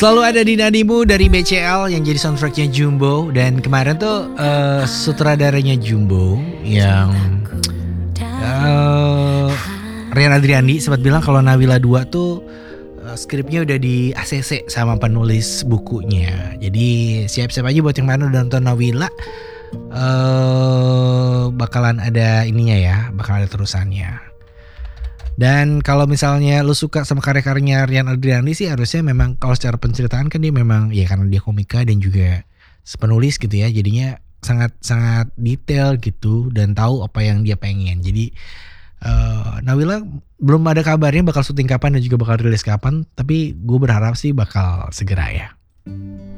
Selalu ada di nadimu dari BCL yang jadi soundtracknya Jumbo. Dan kemarin tuh sutradaranya Jumbo yang Rian Adriandi sempat bilang kalau Nawila 2 tuh skripnya udah di ACC sama penulis bukunya. Jadi siap-siap aja buat yang mana udah nonton Nawila, bakalan ada ininya ya, bakalan ada terusannya. Dan kalau misalnya lu suka sama karya-karyanya Rian Adriandi sih harusnya memang kalau secara penceritaan kan dia memang ya karena dia komika dan juga penulis gitu ya, jadinya sangat detail gitu dan tahu apa yang dia pengen. Jadi Nawila belum ada kabarnya bakal syuting kapan dan juga bakal rilis kapan, tapi gue berharap sih bakal segera ya.